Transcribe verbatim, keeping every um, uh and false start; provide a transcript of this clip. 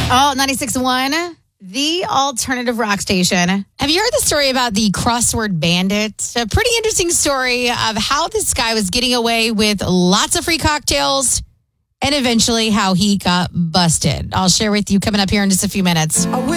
Oh, ninety-six point one, the alternative rock station. Have you heard the story about the crossword bandit? A pretty interesting story of how this guy was getting away with lots of free cocktails and eventually how he got busted. I'll share with you coming up here in just a few minutes.